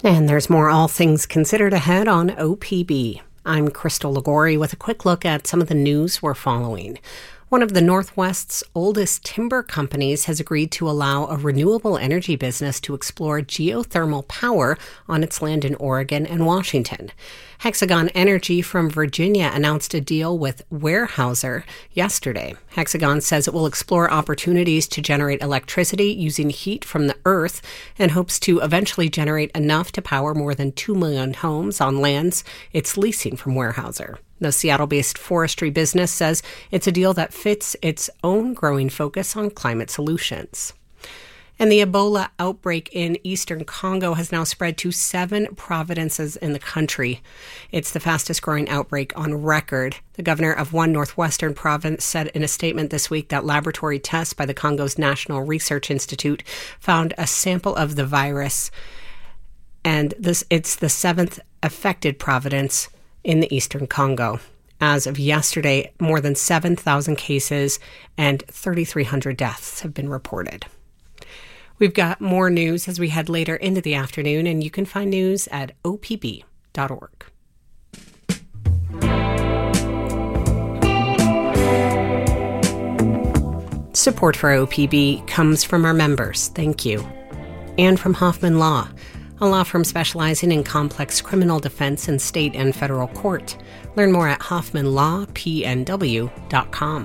And there's more All Things Considered ahead on OPB. I'm Crystal Ligori with a quick look at some of the news we're following. One of the Northwest's oldest timber companies has agreed to allow a renewable energy business to explore geothermal power on its land in Oregon and Washington. Hexagon Energy from Virginia announced a deal with Weyerhaeuser yesterday. Hexagon says it will explore opportunities to generate electricity using heat from the earth and hopes to eventually generate enough to power more than 2 million homes on lands it's leasing from Weyerhaeuser. The Seattle-based forestry business says it's a deal that fits its own growing focus on climate solutions. And the Ebola outbreak in eastern Congo has now spread to 7 provinces in the country. It's the fastest growing outbreak on record. The governor of one northwestern province said in a statement this week that laboratory tests by the Congo's National Research Institute found a sample of the virus. And it's the 7th affected province in the eastern Congo. As of yesterday, more than 7,000 cases and 3,300 deaths have been reported. We've got more news as we head later into the afternoon, and you can find news at opb.org. Support for OPB comes from our members. Thank you. And from Hoffman Law, a law firm specializing in complex criminal defense in state and federal court. Learn more at hoffmanlawpnw.com.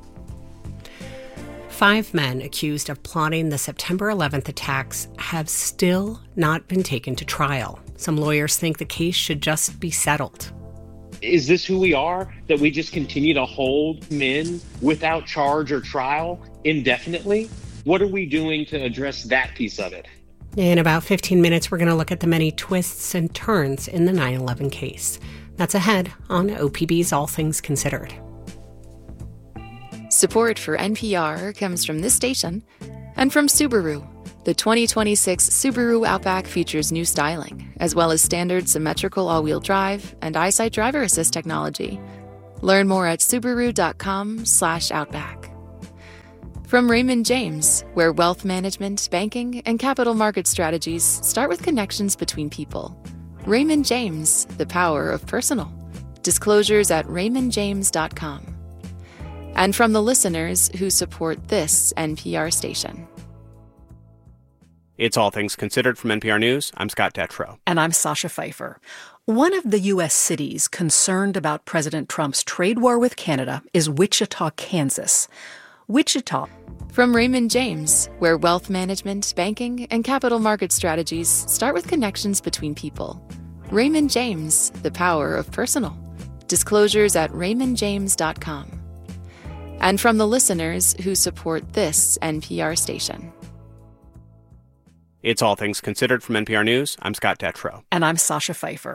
5 men accused of plotting the September 11th attacks have still not been taken to trial. Some lawyers think the case should just be settled. Is this who we are, that we just continue to hold men without charge or trial indefinitely? What are we doing to address that piece of it? In about 15 minutes, we're going to look at the many twists and turns in the 9/11 case. That's ahead on OPB's All Things Considered. Support for NPR comes from this station and from Subaru. The 2026 Subaru Outback features new styling, as well as standard symmetrical all-wheel drive and EyeSight driver assist technology. Learn more at Subaru.com/Outback. From Raymond James, where wealth management, banking, and capital market strategies start with connections between people. Raymond James, the power of personal. Disclosures at raymondjames.com. And from the listeners who support this NPR station. It's All Things Considered from NPR News. I'm Scott Detrow. And I'm Sasha Pfeiffer. One of the U.S. cities concerned about President Trump's trade war with Canada is Wichita, Kansas. Wichita. From Raymond James, where wealth management, banking, and capital market strategies start with connections between people. Raymond James, the power of personal. Disclosures at raymondjames.com. And from the listeners who support this NPR station. It's All Things Considered from NPR News. I'm Scott Detrow. And I'm Sasha Pfeiffer.